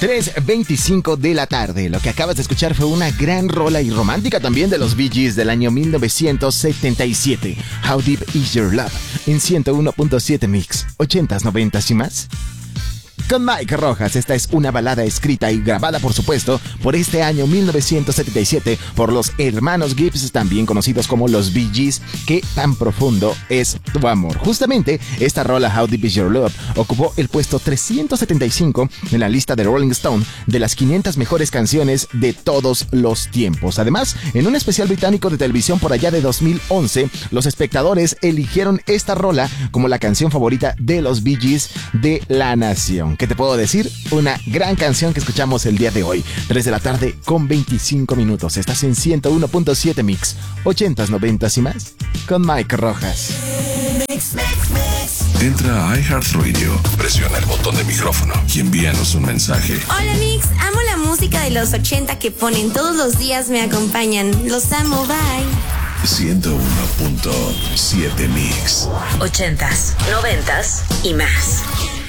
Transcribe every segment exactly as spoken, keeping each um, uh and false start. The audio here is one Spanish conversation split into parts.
tres veinticinco de la tarde. Lo que acabas de escuchar fue una gran rola y romántica también de los Bee Gees del año mil novecientos setenta y siete. How Deep Is Your Love en ciento uno punto siete Mix, ochentas, noventas y más. Con Mike Rojas, esta es una balada escrita y grabada, por supuesto, por este año mil novecientos setenta y siete por los hermanos Gibbs, también conocidos como los Bee Gees. ¿Qué tan profundo es tu amor? Justamente, esta rola How Deep Is Your Love ocupó el puesto trescientos setenta y cinco en la lista de Rolling Stone de las quinientas mejores canciones de todos los tiempos. Además, en un especial británico de televisión por allá de dos mil once, los espectadores eligieron esta rola como la canción favorita de los Bee Gees de la nación. ¿Qué te puedo decir? Una gran canción que escuchamos el día de hoy. tres de la tarde con veinticinco minutos. Estás en ciento uno punto siete Mix, ochentas, noventas y más, con Mike Rojas. Mix, mix, mix. Entra a iHeartRadio, presiona el botón de micrófono y envíanos un mensaje. Hola Mix, amo la música de los ochenta que ponen todos los días, me acompañan. Los amo, bye. ciento uno punto siete Mix. Ochentas, noventas y más.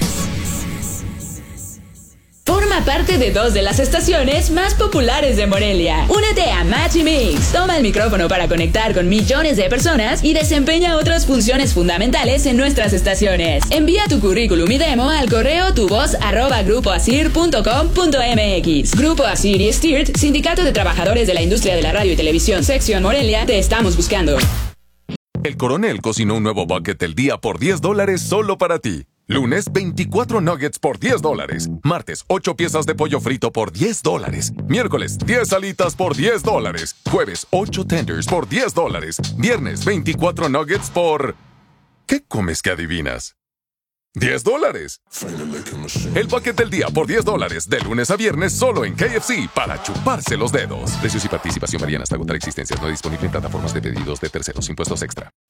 Forma parte de dos de las estaciones más populares de Morelia. Únete a Match y Mix. Toma el micrófono para conectar con millones de personas y desempeña otras funciones fundamentales en nuestras estaciones. Envía tu currículum y demo al correo tuvoz arroba grupo asir punto com punto mx. Grupo Asir y Stirt, Sindicato de Trabajadores de la Industria de la Radio y Televisión, Sección Morelia, te estamos buscando. El Coronel cocinó un nuevo bucket del día por diez dólares solo para ti. Lunes, veinticuatro nuggets por diez dólares. Martes, ocho piezas de pollo frito por diez dólares. Miércoles, diez alitas por diez dólares. Jueves, ocho tenders por diez dólares. Viernes, veinticuatro nuggets por... ¿Qué comes que adivinas? diez dólares. El bucket del día por diez dólares. De lunes a viernes solo en K F C para chuparse los dedos. Precios y participación varían hasta agotar existencias. No disponible en plataformas de pedidos de terceros. Impuestos extra.